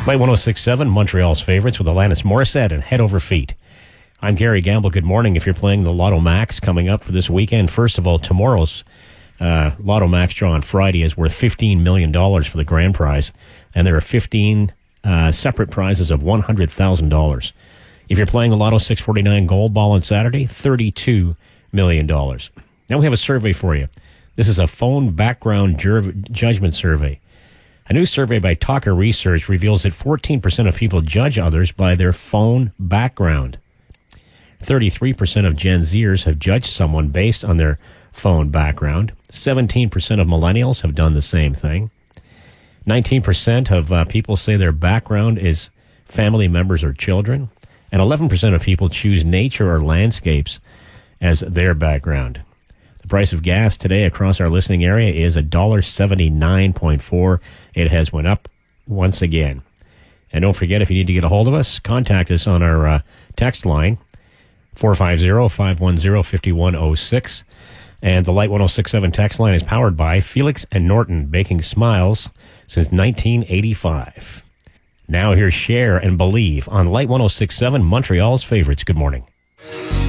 Light 106.7, Montreal's favorites with Alanis Morissette and Head Over Feet. I'm Gary Gamble. Good morning. If you're playing the Lotto Max coming up for this weekend, first of all, tomorrow's Lotto Max draw on Friday is worth $15 million for the grand prize, and there are 15 separate prizes of $100,000. If you're playing the Lotto 649 Gold Ball on Saturday, $32 million. Now we have a survey for you. This is a phone background judgment survey. A new survey by Talker Research reveals that 14% of people judge others by their phone background. 33% of Gen Zers have judged someone based on their phone background. 17% of millennials have done the same thing. 19% of people say their background is family members or children. And 11% of people choose nature or landscapes as their background. The price of gas today across our listening area is $1.79.4. It has went up once again. And don't forget, if you need to get a hold of us, contact us on our text line, 450-510-5106. And the Light 106.7 text line is powered by Felix and Norton, baking smiles since 1985. Now here's Cher and Believe on Light 106.7, Montreal's favorites. Good morning.